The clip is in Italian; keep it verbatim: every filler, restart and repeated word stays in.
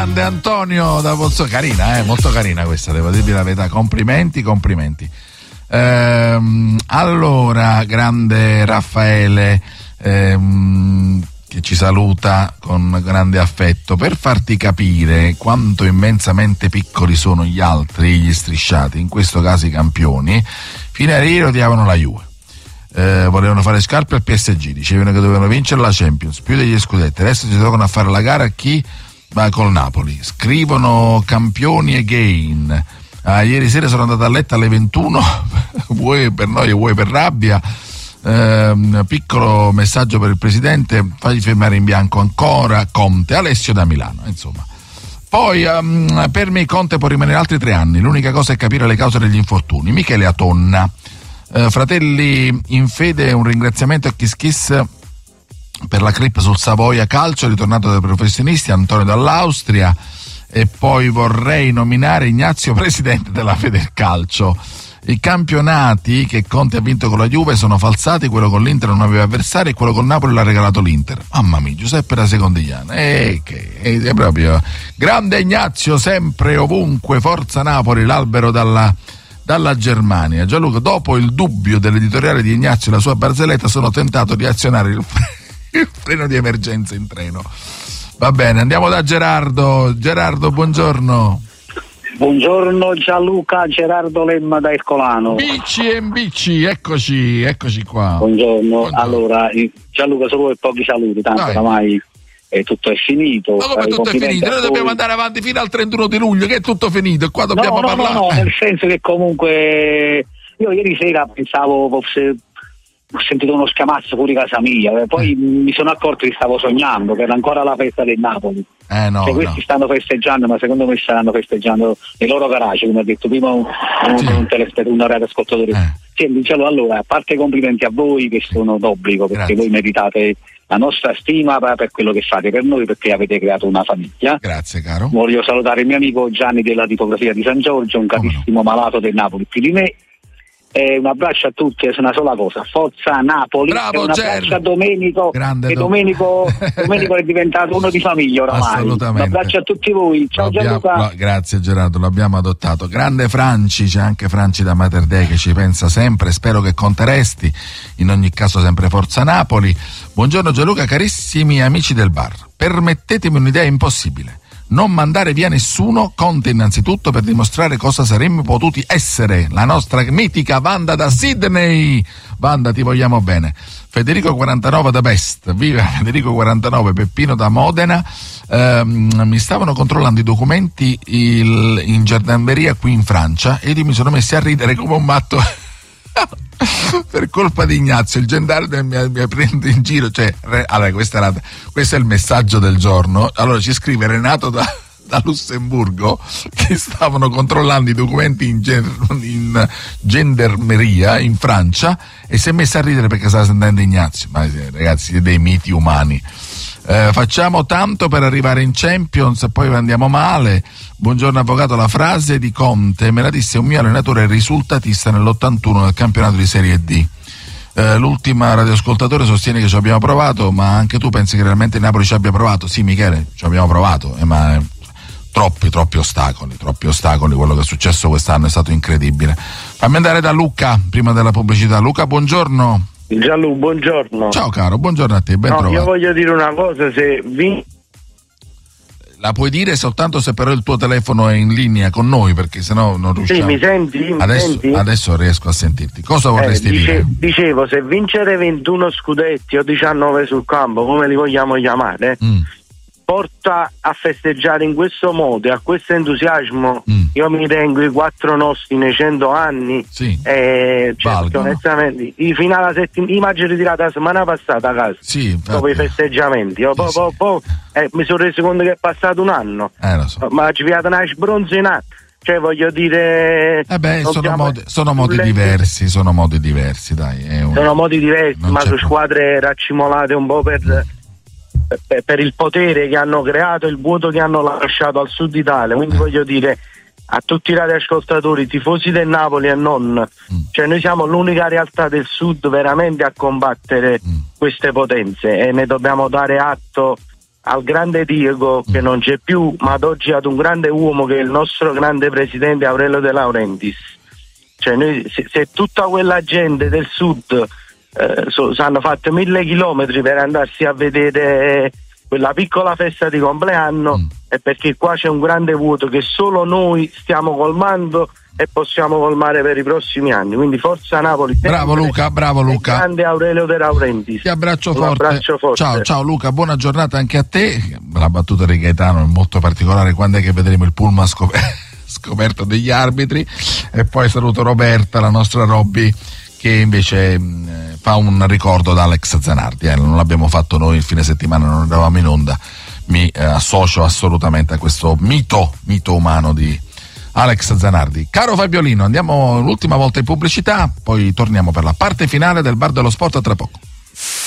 grande Antonio da Pozzo, carina, eh, molto carina questa, devo dirvi la verità, complimenti, complimenti. Ehm, allora, grande Raffaele, ehm, che ci saluta con grande affetto, per farti capire quanto immensamente piccoli sono gli altri, gli strisciati, in questo caso i campioni, fino a ieri odiavano la Juve. Eh, volevano fare scarpe al P S G, dicevano che dovevano vincere la Champions, più degli scudetti, adesso si trovano a fare la gara a chi va col Napoli, scrivono campioni again. Ah, ieri sera sono andato a letto alle ventuno, vuoi per noi e vuoi per rabbia. Eh, piccolo messaggio per il presidente, fagli firmare in bianco ancora Conte, Alessio da Milano, insomma. Poi um, per me Conte può rimanere altri tre anni, l'unica cosa è capire le cause degli infortuni. Michele Atonna. Uh, fratelli in fede, un ringraziamento a Kiss Kiss per la clip sul Savoia Calcio, ritornato dai professionisti, Antonio dall'Austria. E poi vorrei nominare Ignazio presidente della Federcalcio. I campionati che Conte ha vinto con la Juve sono falsati, quello con l'Inter non aveva avversari e quello con Napoli l'ha regalato l'Inter. Mamma mia, Giuseppe da Secondigliano, eh, che è proprio grande Ignazio, sempre ovunque, forza Napoli, l'albero dalla dalla Germania. Gianluca, dopo il dubbio dell'editoriale di Ignazio e la sua barzelletta, sono tentato di azionare il, fre- il freno di emergenza in treno. Va bene, andiamo da Gerardo. Gerardo, buongiorno. Buongiorno Gianluca, Gerardo Lemma da Ercolano. Bici e bici, eccoci, eccoci qua. Buongiorno. Buongiorno. Allora, Gianluca, solo per pochi saluti, tanto Vai. Oramai e tutto è finito. Ma come tutto è finito? Noi dobbiamo andare avanti fino al trentuno di luglio, che è tutto finito, e qua dobbiamo no, no, parlare. No, no, nel senso che comunque io ieri sera pensavo fosse, ho sentito uno schiamazzo fuori casa mia, poi eh. mi sono accorto che stavo sognando, che era ancora la festa del Napoli. Eh no, cioè, questi no. stanno festeggiando, ma secondo me stanno festeggiando nei loro garage, come ha detto prima un, un, sì. un telespettatore, un radioascoltatore. Eh. Sì, diciamo, allora, a parte i complimenti a voi che sono d'obbligo, perché Grazie. Voi meritate la nostra stima per quello che fate per noi, perché avete creato una famiglia. Grazie caro. Voglio salutare il mio amico Gianni della tipografia di San Giorgio, un carissimo no. malato del Napoli più di me. Eh, un abbraccio a tutti, è una sola cosa, forza Napoli. Bravo, e un abbraccio a Domenico, Grande che Domenico, Domenico è diventato uno di famiglia oramai. Assolutamente. Un abbraccio a tutti voi, ciao Gianluca. No, grazie Gerardo, l'abbiamo adottato. Grande Franci, c'è anche Franci da Mater Dei che ci pensa sempre, spero che conteresti, in ogni caso sempre forza Napoli. Buongiorno Gianluca, carissimi amici del bar, permettetemi un'idea impossibile. Non mandare via nessuno, Conte innanzitutto, per dimostrare cosa saremmo potuti essere. La nostra mitica Wanda da Sydney. Wanda, ti vogliamo bene. Federico quarantanove da Best, viva Federico quarantanove, Peppino da Modena. Ehm, mi stavano controllando i documenti il, in gendarmeria qui in Francia ed io mi sono messi a ridere come un matto. Per colpa di Ignazio il gendarme mi, mi prende in giro, cioè re, allora questa era, questo è il messaggio del giorno. Allora ci scrive Renato da, da Lussemburgo che stavano controllando i documenti in, gen, in gendarmeria in Francia e si è messo a ridere perché stava sentendo Ignazio. Ma ragazzi, siete dei miti umani. Eh, facciamo tanto per arrivare in Champions e poi andiamo male. Buongiorno avvocato, la frase di Conte me la disse un mio allenatore risultatista nell'ottantuno del campionato di Serie D. Eh, l'ultima radioascoltatore sostiene che ci abbiamo provato, ma anche tu pensi che realmente il Napoli ci abbia provato? Sì Michele, ci abbiamo provato, eh, ma eh, troppi, troppi ostacoli, troppi ostacoli, quello che è successo quest'anno è stato incredibile. Fammi andare da Luca, prima della pubblicità. Luca, buongiorno. Gianlu, buongiorno. Ciao caro, buongiorno a te, ben no, trovato. Io voglio dire una cosa, se vi... La puoi dire soltanto se però il tuo telefono è in linea con noi, perché sennò non riusciamo. Sì, mi senti? Mi adesso, senti? adesso riesco a sentirti. Cosa vorresti eh, dice, dire? Dicevo, se vincere ventuno scudetti o diciannove sul campo, come li vogliamo chiamare, mm. porta a festeggiare in questo modo e a questo entusiasmo, mm. io mi ritengo i quattro nostri nei cento anni, sì. eh, certo, onestamente i fino alla settimana, immagino ritirata la settimana passata a casa, sì, infatti, dopo i festeggiamenti, io, sì, po, sì. po, po, eh, mi sono reso conto che è passato un anno, eh, lo so. ma ci viene una sbronzo in atto. Cioè voglio dire eh beh, sono modi, sono modi diversi, sono modi diversi, dai. È un... Sono modi diversi, non ma c'è su po- squadre raccimolate un po' per, mm. per, per il potere che hanno creato, il vuoto che hanno lasciato al sud Italia. Quindi eh. voglio dire a tutti i radioascoltatori, tifosi del Napoli e non, mm. cioè noi siamo l'unica realtà del sud veramente a combattere mm. queste potenze e ne dobbiamo dare atto al grande Diego che non c'è più, ma ad oggi ad un grande uomo che è il nostro grande presidente Aurelio De Laurentiis. Cioè noi, se, se tutta quella gente del sud eh, so, hanno fatto mille chilometri per andarsi a vedere quella piccola festa di compleanno, mm. è perché qua c'è un grande vuoto che solo noi stiamo colmando e possiamo colmare per i prossimi anni. Quindi forza Napoli. Bravo Luca, bravo Luca. Grande Aurelio De Laurentiis. Ti abbraccio un forte. abbraccio forte. Ciao, ciao Luca, buona giornata anche a te. La battuta di Gaetano è molto particolare, quando è che vedremo il pullman scop- scoperto degli arbitri. E poi saluto Roberta, la nostra Robby, che invece mh, fa un ricordo ad Alex Zanardi. Eh, non l'abbiamo fatto noi il fine settimana, non eravamo in onda. Mi eh, associo assolutamente a questo mito, mito umano di Alex Zanardi. Caro Fabiolino, andiamo l'ultima volta in pubblicità, poi torniamo per la parte finale del Bar dello Sport a tra poco.